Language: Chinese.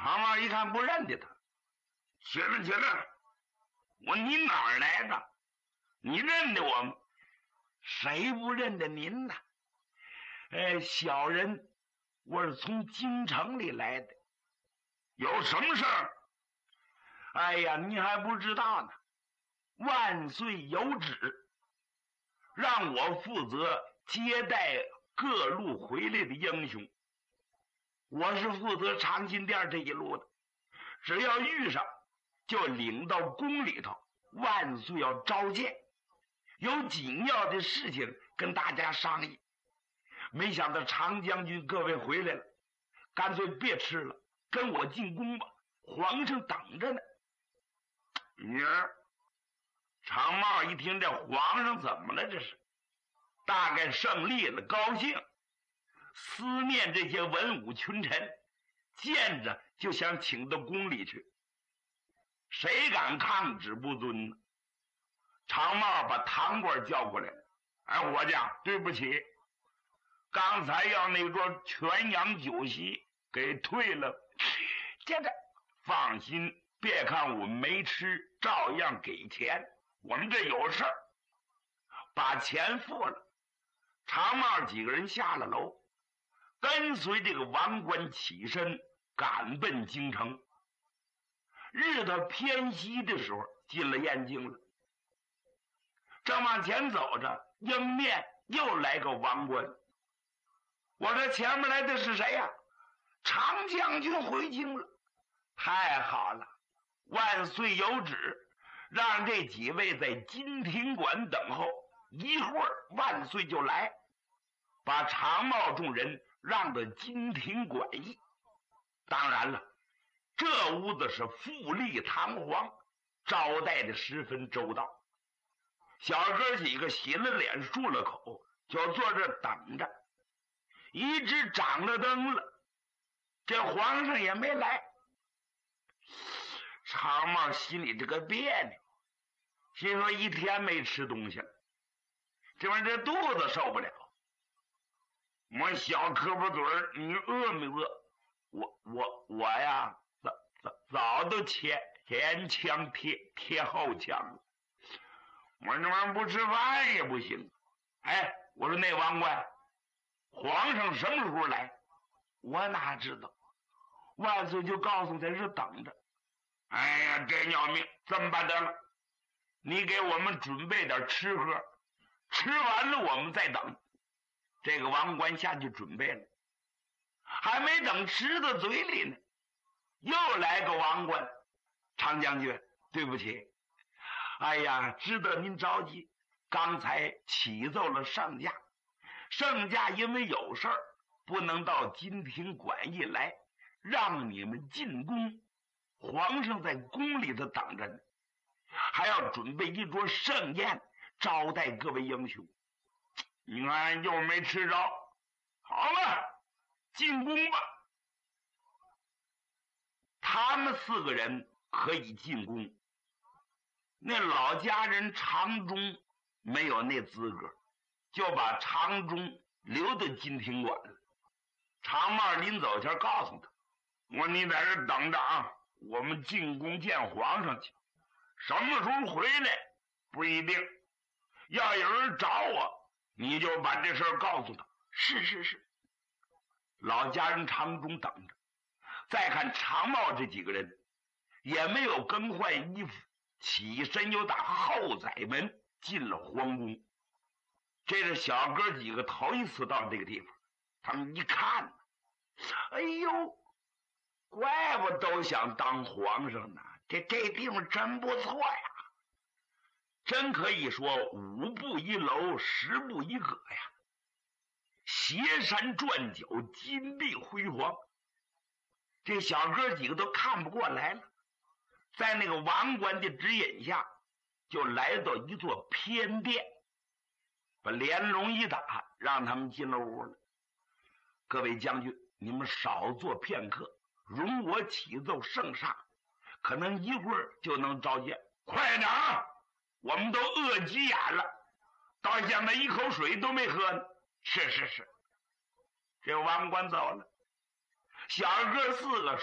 长毛一看不认得他，起来，你哪儿来的？你认得我吗？谁不认得您呢？小人我是从京城里来的。有什么事儿？哎呀，你还不知道呢。万岁有旨，让我负责接待各路回来的英雄。我是负责长辛店这一路的，只要遇上就领到宫里头，万岁要召见，有紧要的事情跟大家商议。没想到常将军各位回来了，干脆别吃了，跟我进宫吧，皇上等着呢。女儿常茂一听这皇上怎么了，这是大概胜利了，高兴，思念这些文武群臣，见着就想请到宫里去，谁敢抗旨不遵呢？常茂把堂官叫过来了，伙计，对不起，刚才要那桌全羊酒席给退了。接着放心，别看我们没吃，照样给钱，我们这有事儿。把钱付了，常茂几个人下了楼，跟随这个王冠起身赶奔京城。日头偏西的时候进了燕京了，正往前走着，迎面又来个王冠。我这前面来的是谁呀？常将军回京了。太好了，万岁有旨，让这几位在金庭馆等候，一会儿万岁就来。把常茂众人让到金庭馆驿。当然了，这屋子是富丽堂皇，招待的十分周到。小哥几个洗了脸，漱了口，就坐这等着。一直长了灯了，这皇上也没来。常茂心里这个别扭，心说一天没吃东西了，这玩意这肚子受不了。我小磕巴嘴儿，你饿没饿？我呀，早都前墙贴后墙了。我说这玩意不吃饭也不行。我说那王冠，皇上什么时候来？我哪知道？万岁就告诉在这等着。哎呀，真要命！这么办得了，你给我们准备点吃喝，吃完了我们再等。这个王冠下去准备了，还没等吃到嘴里呢，又来个王冠。常将军，对不起，哎呀，知道您着急，刚才启奏了圣驾，圣驾因为有事儿不能到金庭馆驿来，让你们进宫，皇上在宫里头等着呢，还要准备一桌盛宴招待各位英雄。你看又没吃着，好了，进宫吧。他们四个人可以进宫，那老家人常忠没有那资格，就把常忠留到金庭馆了。常茂临走前告诉他，我说你在这等着啊，我们进宫见皇上去，什么时候回来不一定，要有人找我你就把这事儿告诉他。是。老家人常忠等着。再看常茂这几个人也没有更换衣服，起身又打后宰门进了皇宫。这是小哥几个头一次到这个地方，他们一看，哎呦，怪不都想当皇上呢，这地方真不错呀，真可以说五步一楼，十步一阁呀，斜山转角，金碧辉煌。这小哥几个都看不过来了，在那个王冠的指引下，就来到一座偏殿，把帘笼一打，让他们进了屋了。各位将军，你们少坐片刻，容我启奏圣上，可能一会儿就能召见。快点啊，我们都饿急眼了，到现在一口水都没喝呢。是。这王冠走了，小哥四个